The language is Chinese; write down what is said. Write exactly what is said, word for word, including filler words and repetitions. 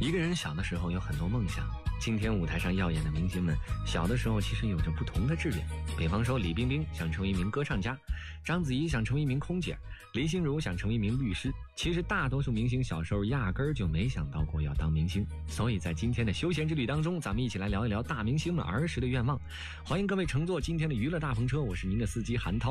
一个人小的时候有很多梦想，今天舞台上耀眼的明星们，小的时候其实有着不同的志愿。比方说李冰冰想成为一名歌唱家，章子怡想成为一名空姐，林心如想成为一名律师。其实大多数明星小时候压根儿就没想到过要当明星，所以在今天的休闲之旅当中，咱们一起来聊一聊大明星们儿时的愿望。欢迎各位乘坐今天的娱乐大篷车，我是您的司机韩涛。